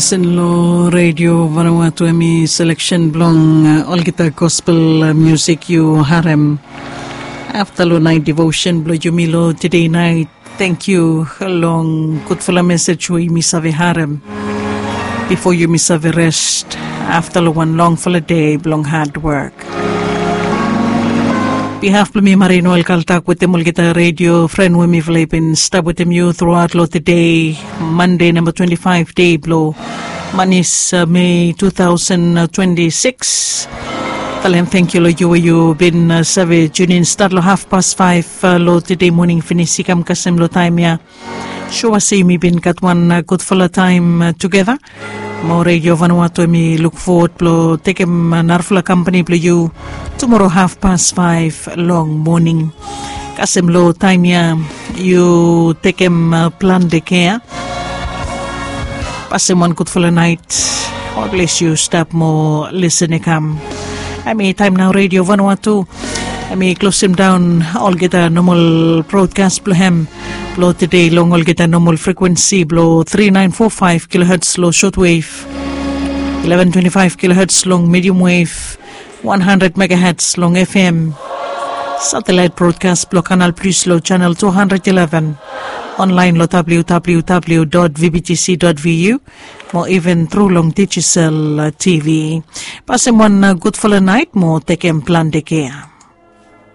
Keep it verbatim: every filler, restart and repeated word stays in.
Listen lo radio Vanuatu emi selection blong uh, Olgita gospel uh, music you harem. After lo night devotion blo jumilo today night. Thank you long good for the message we misave harem. Before you misave rest. After lo one long for the day blong hard work. Behalf of me Marino El Kaltak with the Mulgita Radio friend with me Philippine stop with them you throughout lo today Monday number twenty-five day blow Manis uh, May two thousand twenty-six. Talam thank you lo you you been uh, savage Junin start lo half past five uh, lo today morning finisikam kasem lo time ya. Show us me been got one uh, good full time uh, together. Mo Radio Vanuatu mi look forward to take him narfula company plo you tomorrow half past five long morning. Kasem lo time ya you take him uh, plan de care. Pass him one good full night. God bless you. Stop more listen come. I mean time now Radio Vanuatu. I mean close him down. All get a normal broadcast plo him. Blow today long all get a normal frequency blow three nine four five kilohertz low shortwave, eleven twenty-five kilohertz long medium wave, one hundred megahertz long F M. Satellite broadcast blow Canal Plus low channel two hundred eleven. Online lo w w w dot v b t c dot v u. More even through long digital uh, T V. Pass him one uh, good full night more take him plan de care.